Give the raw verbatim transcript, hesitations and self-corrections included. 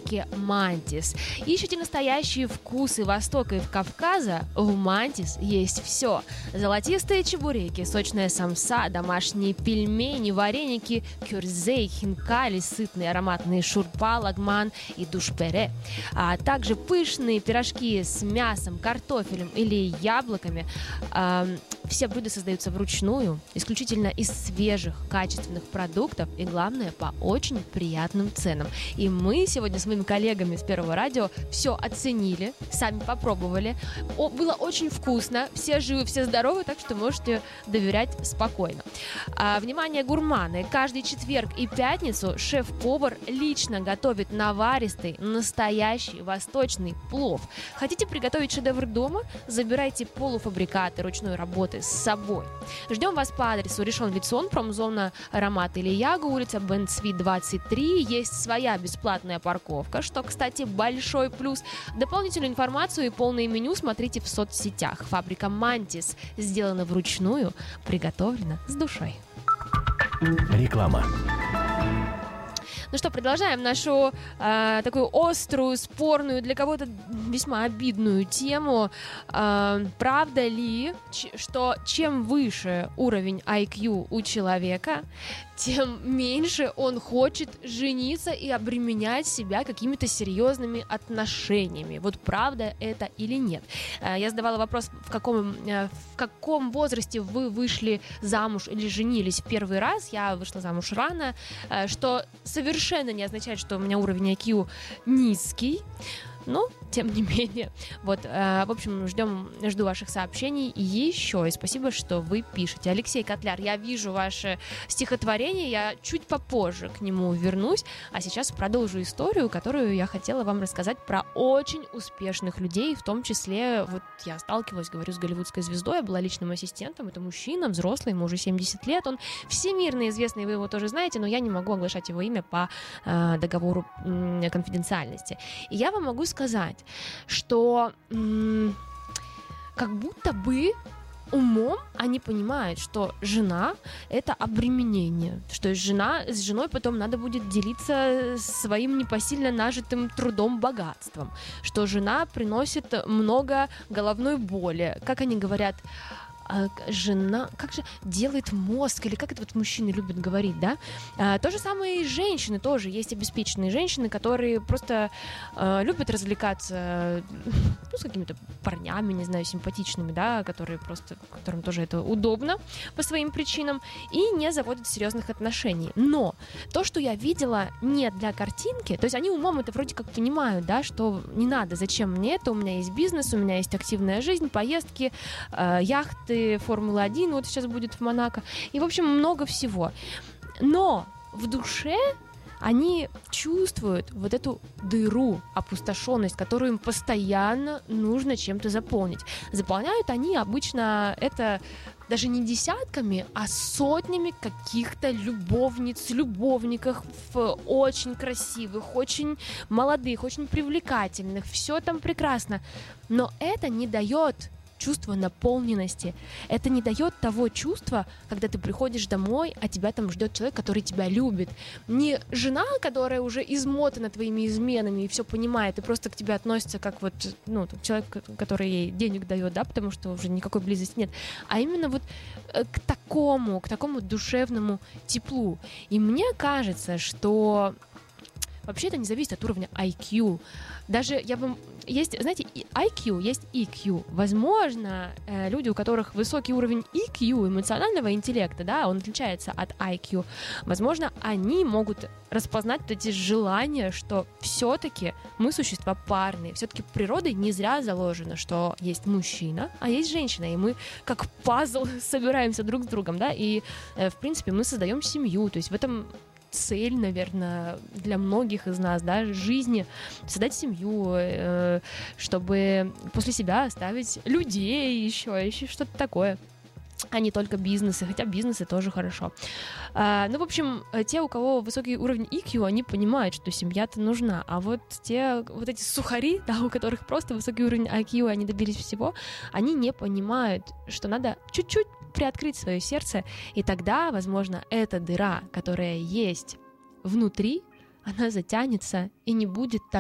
марки «Мантис». Ищите настоящие вкусы Востока и Кавказа? В «Мантис» есть все. Золотистые чебуреки, сочная самса, домашние пельмени, вареники, кюрзей, хинкали, сытные ароматные шурпа, лагман и душпере. А также пышные пирожки с мясом, картофелем или яблоками. Все блюда создаются вручную, исключительно из свежих, качественных продуктов и, главное, по очень приятным ценам. И мы сегодня с моими коллегами с Первого радио все оценили, сами попробовали. О, было очень вкусно, все живы, все здоровы, так что можете доверять спокойно. А, внимание, гурманы! Каждый четверг и пятницу шеф-повар лично готовит наваристый, настоящий восточный плов. Хотите приготовить шедевр дома? Забирайте полуфабрикаты ручной работы с собой. Ждем вас по адресу Ришон Лицон, промзона Рамат Ильягу, улица Бен-Цви, двадцать три. Есть своя бесплатная парковка, что, кстати, большой плюс. Дополнительную информацию и полное меню смотрите в соцсетях. Фабрика «Мантис» сделана вручную, приготовлена с душой. Реклама. Ну что, продолжаем нашу э, такую острую, спорную, для кого-то весьма обидную тему. Э, правда ли, ч- что чем выше уровень ай кью у человека, тем меньше он хочет жениться и обременять себя какими-то серьезными отношениями? Вот правда это или нет? Э, я задавала вопрос, в каком, э, в каком возрасте вы вышли замуж или женились в первый раз. Я вышла замуж рано, э, что совершенно Совершенно не означает, что у меня уровень ай кью низкий, но тем не менее. Вот, э, в общем, ждем, жду ваших сообщений еще, и спасибо, что вы пишете. Алексей Котляр, я вижу ваше стихотворение, я чуть попозже к нему вернусь, а сейчас продолжу историю, которую я хотела вам рассказать про очень успешных людей, в том числе, вот я сталкивалась, говорю, с голливудской звездой, я была личным ассистентом, это мужчина, взрослый, ему уже семьдесят лет, он всемирно известный, вы его тоже знаете, но я не могу оглашать его имя по э, договору э, конфиденциальности. И я вам могу сказать, что м- как будто бы умом они понимают, что жена — это обременение, что жена, с женой потом надо будет делиться своим непосильно нажитым трудом, богатством, что жена приносит много головной боли, как они говорят, жена, как же делает мозг, или как это вот мужчины любят говорить, да? А, то же самое и женщины тоже. Есть обеспеченные женщины, которые просто а, любят развлекаться, ну, с какими-то парнями, не знаю, симпатичными, да, которые просто, которым тоже это удобно по своим причинам, и не заводят серьезных отношений. Но то, что я видела, не для картинки, то есть они умом это вроде как понимают, да, что не надо, зачем мне это, у меня есть бизнес, у меня есть активная жизнь, поездки, э, яхты, Формула один, вот сейчас будет в Монако, и, в общем, много всего. Но в душе они чувствуют вот эту дыру, опустошенность, которую им постоянно нужно чем-то заполнить. Заполняют они обычно это даже не десятками, а сотнями каких-то любовниц, любовников, очень красивых, очень молодых, очень привлекательных. Все там прекрасно. Но это не дает чувство наполненности. Это не дает того чувства, когда ты приходишь домой, а тебя там ждет человек, который тебя любит. Не жена, которая уже измотана твоими изменами и все понимает, и просто к тебе относится как вот, ну, человек, который ей денег дает, да, потому что уже никакой близости нет, а именно вот к такому, к такому душевному теплу. И мне кажется, что вообще это не зависит от уровня ай кью. Даже я бы... Есть, знаете, ай кью, есть и кью. Возможно, люди, у которых высокий уровень и кью, эмоционального интеллекта, да, он отличается от ай кью, возможно, они могут распознать вот эти желания, что все-таки мы существа парные. Все-таки природой не зря заложено, что есть мужчина, а есть женщина, и мы как пазл собираемся друг с другом, да, и, в принципе, мы создаем семью, то есть в этом цель, наверное, для многих из нас, да, жизни, создать семью, э, чтобы после себя оставить людей еще, еще что-то такое, а не только бизнесы, хотя бизнесы тоже хорошо. А, ну, в общем, те, у кого высокий уровень и кью, они понимают, что семья-то нужна, а вот те, вот эти сухари, да, у которых просто высокий уровень ай кью, они добились всего, они не понимают, что надо чуть-чуть приоткрыть свое сердце, и тогда, возможно, эта дыра, которая есть внутри, она затянется и не будет так